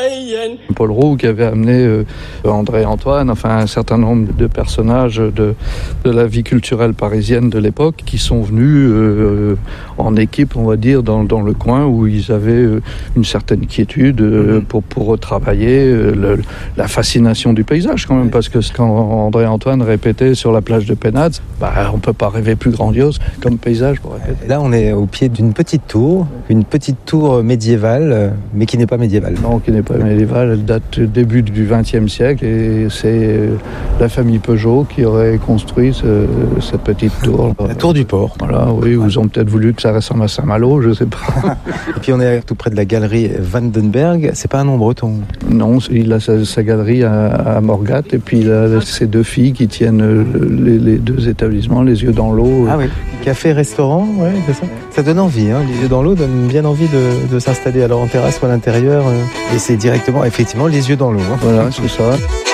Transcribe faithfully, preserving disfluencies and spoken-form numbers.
Paul Roux qui avait amené euh, André et Antoine, enfin un certain nombre de personnages de, de la vie culturelle parisienne de l'époque qui sont venus euh, en équipe, on va dire, dans, dans le coin où ils avaient euh, une certaine quiétude euh, pour, pour retravailler euh, le, la fascination du paysage quand même, parce que quand André et Antoine répétaient sur la plage de Pénade, bah, on ne peut pas rêver plus grandiose comme paysage pour répéter. Là, on est au pied d'une petite tour, une petite tour médiévale, mais qui n'est pas médiévale. Non, qui n'est pas médiévale, elle date du début du vingtième siècle et c'est la famille Peugeot qui aurait construit ce, cette petite tour. La tour du port. Voilà, oui, ils ont peut-être voulu que ça ressemble à Saint-Malo, je ne sais pas. Et puis on est tout près de la galerie Vandenberg, c'est pas un nom breton? Non, il a sa, sa galerie à, à Morgat et puis il a ses deux filles qui tiennent les, les deux établissements, les yeux dans l'eau. Ah oui, café, restaurant, ouais, c'est ça. Ça donne envie, hein. Les yeux dans l'eau donnent bien envie de, de s'installer alors en terrasse ou à l'intérieur. Et c'est directement, effectivement, les yeux dans l'eau. Hein. Voilà, c'est ça.